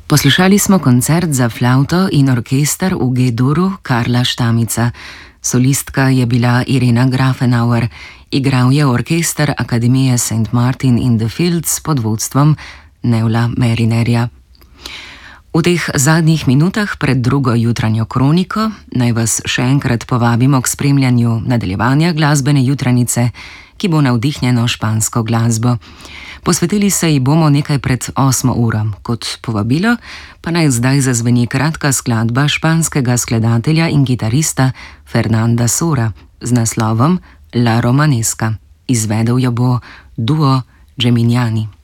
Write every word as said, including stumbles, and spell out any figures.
Poslušali smo koncert za flavto in orkester v G-duru Karla Štamica. Solistka je bila Irena Grafenauer, igral je orkester Akademije Saint Martin in the Fields pod vodstvom Nevla Marinerja. V teh zadnjih minutah pred drugo jutranjo kroniko naj vas še enkrat povabimo k spremljanju nadaljevanja glasbene jutranice, ki bo navdihnjeno špansko glasbo. Posvetili se ji bomo nekaj pred osmo uro. Kot povabilo pa naj zdaj zazveni kratka skladba španskega skladatelja in kitarista Fernanda Sora z naslovom La Romanesca. Izvedel jo bo duo Geminiani.